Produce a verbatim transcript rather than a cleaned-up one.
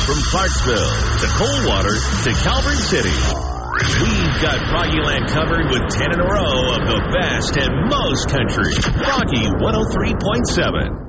From Clarksville to Coldwater to Calvert City, we've got Froggy Land covered with ten in a row of the best and most country. Froggy one oh three point seven.